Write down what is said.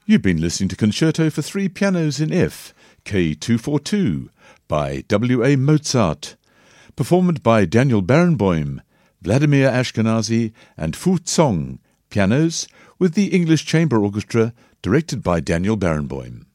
You've been listening to Concerto for Three Pianos in F, K242, by W.A. Mozart, performed by Daniel Barenboim, Vladimir Ashkenazy and Fu Tsong, pianos, with the English Chamber Orchestra, directed by Daniel Barenboim.